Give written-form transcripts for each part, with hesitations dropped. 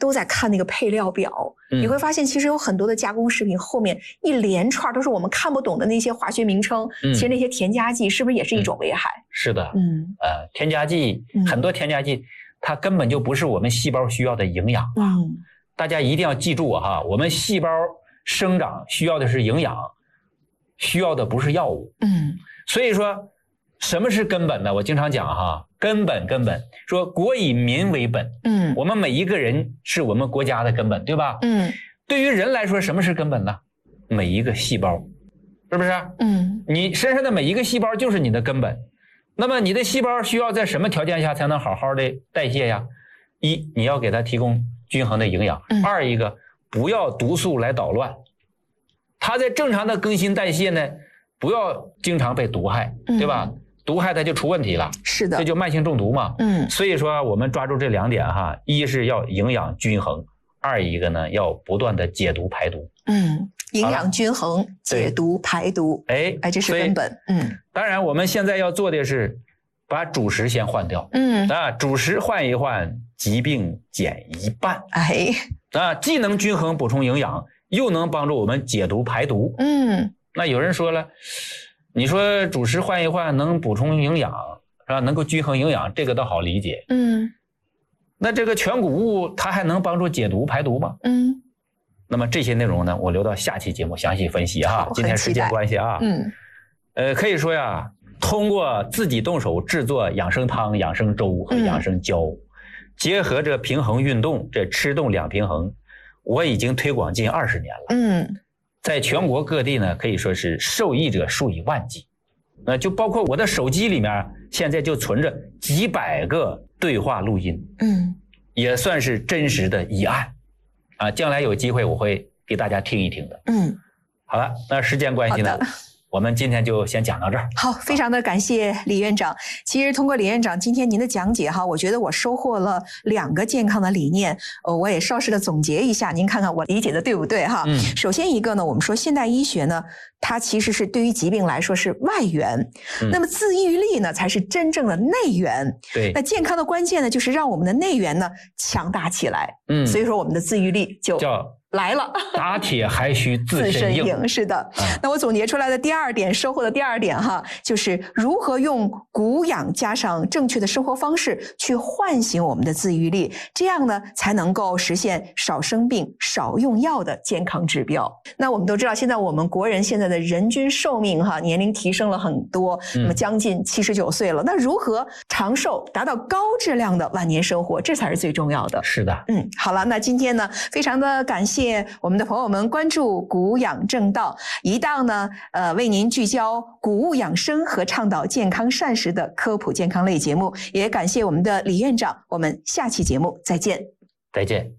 都在看那个配料表，你会发现其实有很多的加工食品后面一连串都是我们看不懂的那些化学名称，其实那些添加剂是不是也是一种危害？ 是的，添加剂，很多添加剂它根本就不是我们细胞需要的营养啊。大家一定要记住哈，我们细胞生长需要的是营养，需要的不是药物。所以说什么是根本呢？我经常讲哈，根本说国以民为本。我们每一个人是我们国家的根本，对吧？对于人来说，什么是根本呢？每一个细胞，是不是？你身上的每一个细胞就是你的根本。那么你的细胞需要在什么条件下才能好好的代谢呀？一，你要给它提供均衡的营养；二一个，不要毒素来捣乱。它在正常的更新代谢呢，不要经常被毒害，对吧？毒害它就出问题了， 是的， 这就慢性中毒嘛。所以说我们抓住这2点哈，一是要营养均衡，二一个呢要不断的解毒排毒。 营养均衡，解毒排毒，这是根本。 当然我们现在要做的是把主食先换掉。主食换一换，疾病减一半。既能均衡补充营养，又能帮助我们解毒排毒。那有人说了，你说主食换一换能补充营养是吧？能够均衡营养，这个倒好理解。那这个全谷物它还能帮助解毒排毒吗？那么这些内容呢，我留到下期节目详细分析哈。今天时间关系啊，可以说呀，通过自己动手制作养生汤、养生粥和养生胶，结合着平衡运动，这吃动两平衡，我已经推广近20年了。在全国各地呢，可以说是受益者数以万计。就包括我的手机里面，现在就存着几百个对话录音，也算是真实的疑案。将来有机会我会给大家听一听的。好了，那时间关系呢，我们今天就先讲到这儿。 好，非常的感谢李院长。其实通过李院长今天您的讲解哈，我觉得我收获了2个健康的理念。我也稍事的总结一下，您看看我理解的对不对哈？首先一个呢，我们说现代医学呢，它其实是对于疾病来说是外援，那么自愈力呢才是真正的内援。 对， 那健康的关键呢，就是让我们的内援呢强大起来。所以说我们的自愈力就来了， 打铁还需自身硬。 是的。那我总结出来的第2点，收获的第2点哈，就是如何用补养加上正确的生活方式去唤醒我们的自愈力，这样呢才能够实现少生病、少用药的健康指标。那我们都知道，现在我们国人现在的人均寿命哈，年龄提升了很多，那么将近79岁了。那如何长寿，达到高质量的晚年生活，这才是最重要的。 是的。 好了，那今天呢，非常的感谢我们的朋友们关注谷养正道，一档呢为您聚焦谷物养生和倡导健康膳食的科普健康类节目。也感谢我们的李院长，我们下期节目再见。 再见。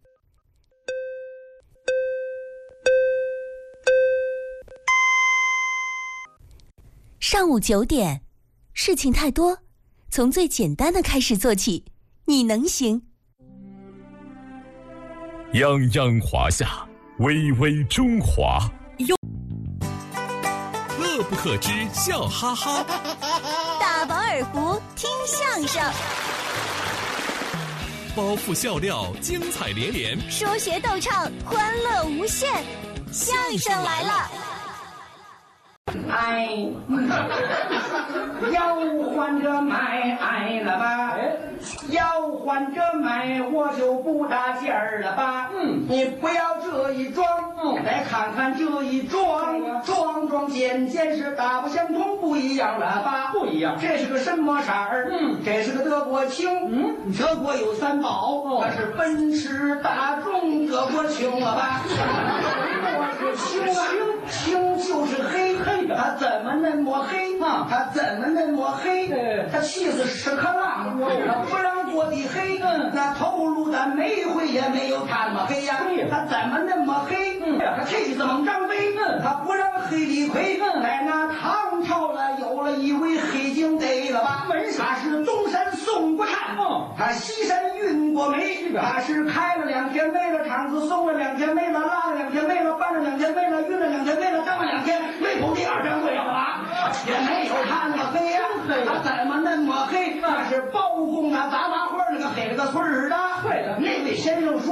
上午9点，事情太多，从最简单的开始做起，你能行。 泱泱华夏，巍巍中华。乐不可支，笑哈哈。 大饱耳福，听相声。 包袱笑料，精彩连连。 说学逗唱，欢乐无限。相声来了。 要换着买了吧，要换着买我就不搭劲儿了吧。你不要这一装，再看看这一装，装件是大不相同，不一样了吧？不一样。这是个什么色儿？这是个德国青。德国有3宝，它是奔驰、大众、德国青了吧？我是青啊，青就是黑。他怎么那么黑？他怎么那么黑？他气死屎壳郎，他不让过的黑。那头颅的煤灰也没有他那么黑呀。他怎么那么黑？他气死猛张飞，他不让黑李逵。在那唐朝了，有了一位黑警得了吧？他是东山宋国禅，他西山运过煤，他是开了2天煤了，厂子送了2天煤了，拉了2天煤了，搬了2天煤了，运了2天煤了，张了2天煤口第2张贵了吧？也没有他那么黑呀，他怎么那么黑？那是包公啊，杂花那个黑了个村儿的。对的，那位先生说。